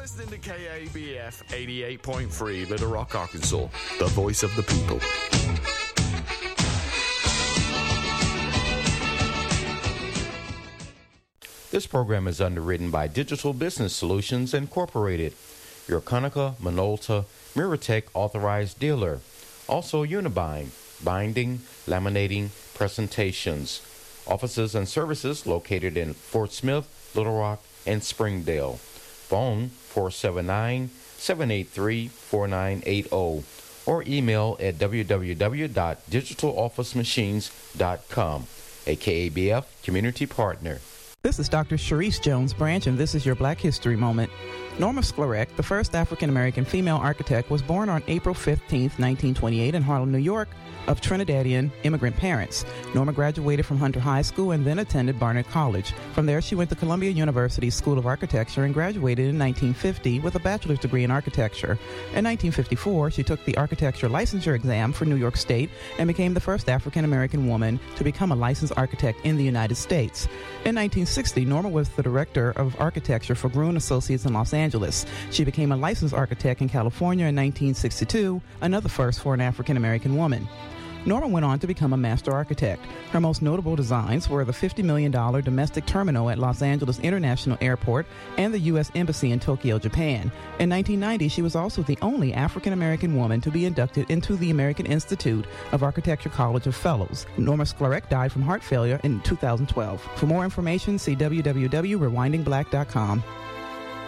listening to KABF 88.3 Little Rock, Arkansas, the voice of the people. This program is underwritten by Digital Business Solutions Incorporated, your Conica Minolta Miratech authorized dealer. Also Unibind, binding, laminating, presentations. Offices and services located in Fort Smith, Little Rock, and Springdale. Phone 479-783-4980 or email at www.digitalofficemachines.com, a KABF community partner. This is Dr. Sharice Jones Branch, and this is your Black History Moment. Norma Sklarek, the first African-American female architect, was born on April 15, 1928 in Harlem, New York, of Trinidadian immigrant parents. Norma graduated from Hunter High School and then attended Barnard College. From there, she went to Columbia University School of Architecture and graduated in 1950 with a bachelor's degree in architecture. In 1954, she took the architecture licensure exam for New York State and became the first African-American woman to become a licensed architect in the United States. In 1960, Norma was the director of architecture for Gruen Associates in Los Angeles. She became a licensed architect in California in 1962, another first for an African-American woman. Norma went on to become a master architect. Her most notable designs were the $50 million domestic terminal at Los Angeles International Airport and the U.S. Embassy in Tokyo, Japan. In 1990, she was also the only African-American woman to be inducted into the American Institute of Architecture College of Fellows. Norma Sklarek died from heart failure in 2012. For more information, see www.rewindingblack.com.